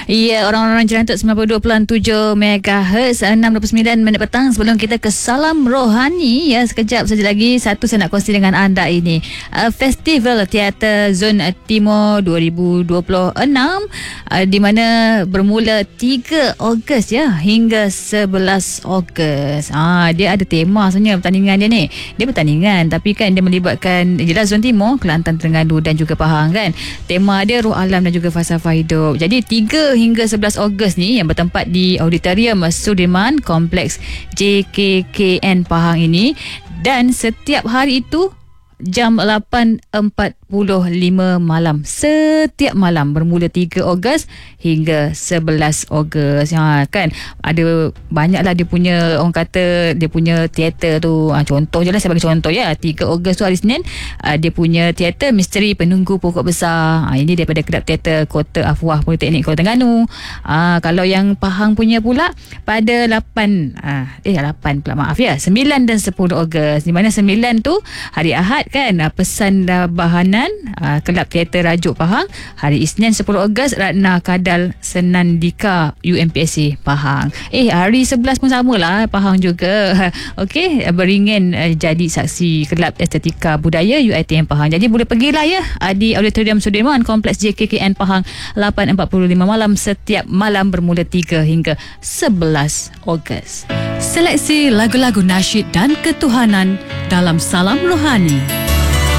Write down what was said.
Ya, orang-orang jerantuk 92.7 MHz 6.29 petang. Sebelum kita ke Salam Rohani, ya, sekejap saja lagi satu saya nak kongsi dengan anda ini. Festival Teater Zon Timur 2026 di mana bermula 3 Ogos ya hingga 11 Ogos. Dia ada tema sebenarnya pertandingan dia ni. Dia pertandingan tapi kan dia melibatkan jelas Zon Timur, Kelantan, Terengganu dan juga Pahang kan. Tema dia Ruh Alam dan juga Falsafah Hidup. Jadi 3 hingga 11 Ogos ni yang bertempat di Auditorium Sudirman Kompleks JKKN Pahang ini, dan setiap hari itu jam 8.45 malam. Setiap malam bermula 3 Ogos hingga 11 Ogos. Kan ada banyaklah dia punya, orang kata dia punya teater tu. Contoh je lah, saya bagi contoh ya. 3 Ogos tu hari Senin, dia punya teater Misteri Penunggu Pokok Besar. Ini daripada Kelab Teater Kota Afwah Politeknik Kota Terengganu. Kalau yang Pahang punya pula pada 8 pula, maaf ya, 9 dan 10 Ogos. Di mana 9 tu hari Ahad kan, pesan bahanan Kelab Teater Rajuk Pahang. Hari Isnin 10 Ogos Ratna Kadal Senandika UMPSC Pahang. Hari 11 pun samalah, Pahang juga. Okey, beringin jadi saksi Kelab Estetika Budaya UiTM Pahang. Jadi boleh pergilah ya di Auditorium Sudirman Kompleks JKKN Pahang 8.45 malam setiap malam bermula 3 hingga 11 Ogos. Seleksi lagu-lagu nasyid dan ketuhanan dalam Salam Rohani.